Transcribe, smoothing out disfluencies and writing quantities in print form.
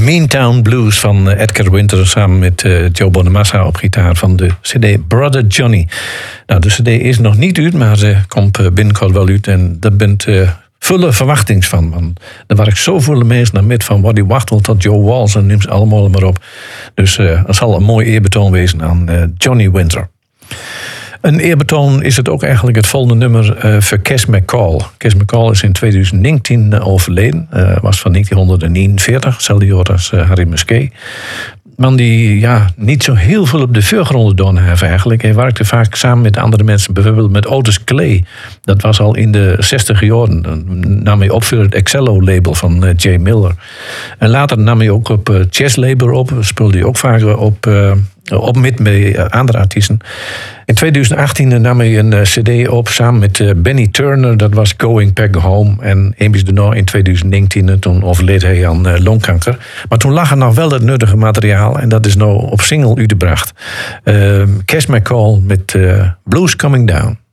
Meantown Blues van Edgar Winter samen met Joe Bonamassa op gitaar van de cd Brother Johnny. Nou, de cd is nog niet uit, maar ze komt binnenkort wel uit en daar bent volle verwachtings van. Want er waren zoveel mensen naar met van Waddy Wachtel tot Joe Walsh en neem ze allemaal maar op. Dus het zal een mooi eerbetoon wezen aan Johnny Winter. Een eerbetoon is het ook eigenlijk het volgende nummer voor Kes McCall. Kes McCall is in 2019 overleden. Was van 1949, hetzelfde jaar als Harry Musquet. Man die niet zo heel veel op de voorgrond gedaan heeft eigenlijk. Hij werkte vaak samen met andere mensen, bijvoorbeeld met Otis Clay. Dat was al in de 60 jaren. Dan nam hij op voor het Excello-label van Jay Miller. En later nam hij ook op Chess Label op. Speelde hij ook vaker op met andere artiesten. In 2018 nam hij een cd op samen met Benny Turner. Dat was Going Back Home. En eenmaal daarna in 2019, toen overleed hij aan longkanker. Maar toen lag er nog wel het nuttige materiaal. En dat is nou op single uitgebracht. Kes McCall met Blues Coming Down.